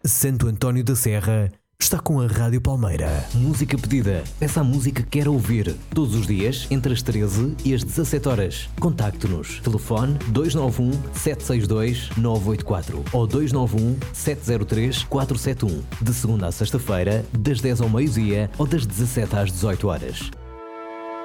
Santo António da Serra está com a Rádio Palmeira. Música pedida. Peça a música que quer ouvir. Todos os dias, entre as 13 e as 17 horas. Contacte-nos. Telefone 291 762 984 ou 291 703 471. De segunda a sexta-feira, das 10 ao meio-dia ou das 17 às 18 horas.